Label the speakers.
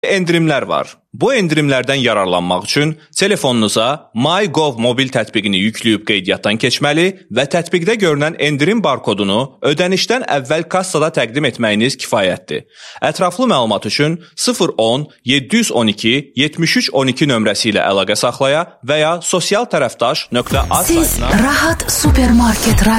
Speaker 1: Endirimlər var. Bu endirimlərdən yararlanmaq üçün telefonunuza MyGov mobil tətbiqini yükləyib qeydiyyatdan keçməli və tətbiqdə görünən endirim barkodunu ödənişdən əvvəl kassada təqdim etməyiniz kifayətdir. Ətraflı məlumat üçün 010 712 73 12 nömrəsi ilə əlaqə saxlaya və ya sosial tərəfdaş.az
Speaker 2: Siz Rahat Supermarket